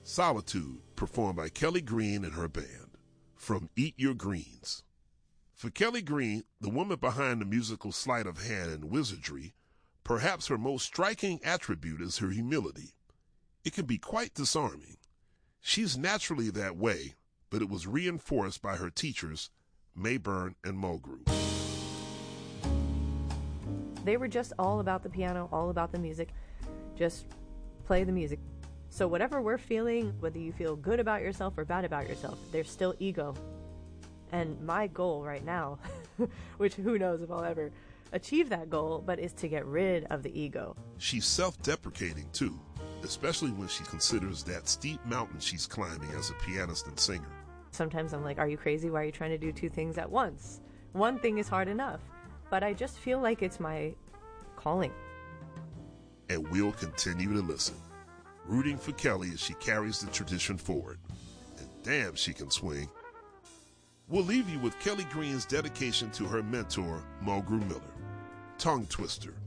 Solitude, performed by Kelly Green and her band, from Eat Your Greens. For Kelly Green, the woman behind the musical sleight of hand and wizardry, perhaps her most striking attribute is her humility. It can be quite disarming. She's naturally that way, but it was reinforced by her teachers, Mayburn and Mulgrew. They were just all about the piano, all about the music. Just play the music. So whatever we're feeling, whether you feel good about yourself or bad about yourself, there's still ego. And my goal right now, which who knows if I'll ever achieve that goal, but is to get rid of the ego. She's self-deprecating too, especially when she considers that steep mountain she's climbing as a pianist and singer. Sometimes I'm like, are you crazy? Why are you trying to do two things at once? One thing is hard enough, but I just feel like it's my calling. And we'll continue to listen, rooting for Kelly as she carries the tradition forward. And damn, she can swing. We'll leave you with Kelly Green's dedication to her mentor, Mulgrew Miller. Tongue Twister,